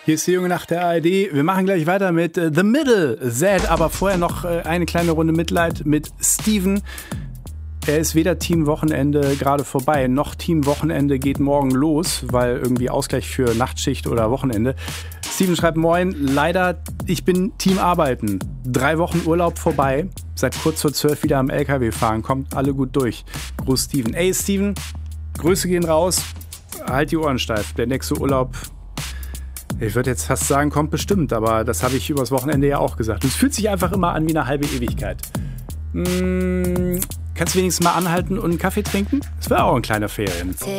Hier ist die Junge Nacht der ARD. Wir machen gleich weiter mit The Middle Z, aber vorher noch eine kleine Runde Mitleid mit Steven. Er ist weder Team Wochenende gerade vorbei, noch Team Wochenende geht morgen los, weil irgendwie Ausgleich für Nachtschicht oder Wochenende. Steven schreibt: Moin, leider, ich bin Team Arbeiten. 3 Wochen Urlaub vorbei, seit kurz vor 12 wieder am LKW fahren. Kommt alle gut durch. Gruß Steven. Ey Steven, Grüße gehen raus. Halt die Ohren steif. Der nächste Urlaub, ich würde jetzt fast sagen, kommt bestimmt, aber das habe ich übers Wochenende ja auch gesagt. Es fühlt sich einfach immer an wie eine halbe Ewigkeit. Kannst du wenigstens mal anhalten und einen Kaffee trinken? Das wäre auch ein kleiner Ferien.